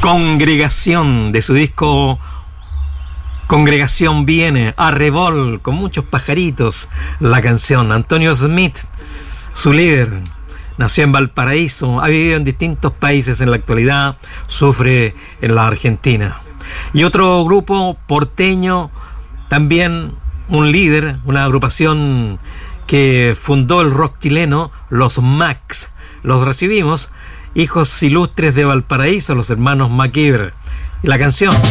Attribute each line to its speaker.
Speaker 1: Congregación, de su disco Congregación viene, Arrebol, con muchos pajaritos, la canción. Antonio Smith, su líder, nació en Valparaíso, ha vivido en distintos países en la actualidad, sufre en la Argentina. Y otro grupo porteño, también un líder, una agrupación que fundó el rock chileno, los Max. Los recibimos, hijos ilustres de Valparaíso, los hermanos MacIver. Y la canción